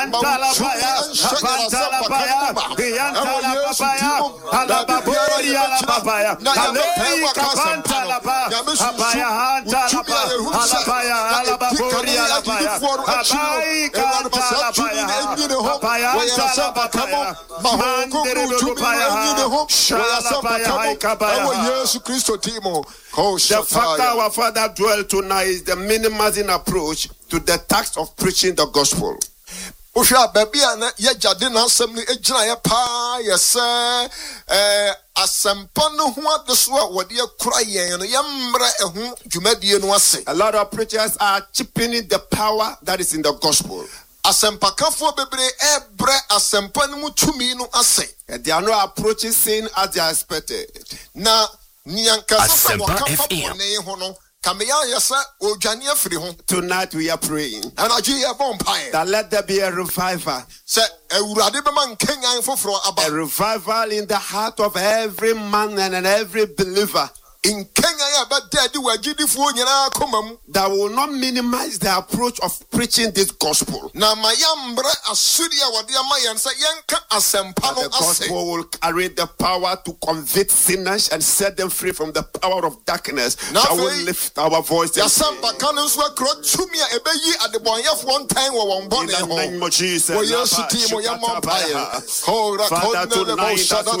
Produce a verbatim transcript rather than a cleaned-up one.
Talabaya, Talabaya, Talabaya, Alababoria, Alabaya, Alei Kapantalaba, Abaya, Talaba, Alabaya, Alababoria, Alabaya, Abai Kantalabaya, Abaya, Talabaya, Mandere Lubaya, Shalabaya, Kabaya. The fact our Father dwell tonight is the minimizing approach to the task of preaching the gospel. Usha baby ana ye jade na asem ni ejina ye pa ye se eh asempa no ho adeso a wode akura yen no ye mra ehu dwumadie no ase. A lot of preachers are cheapening the power that is in the gospel. Asempa kafo bebre ebre asempa no mutumi no ase. They are not approaching sin as they are expected. Na nyanka so wakafa bone ho no. Tonight we are praying that let there be a revival. A revival in the heart of every man and every believer. In Kenya, that will not minimize the approach of preaching this gospel. Now, my yambra Asuria the gospel will carry the power to convict sinners and set them free from the power of darkness. That will lift our voice. In the name of Jesus. Father, tonight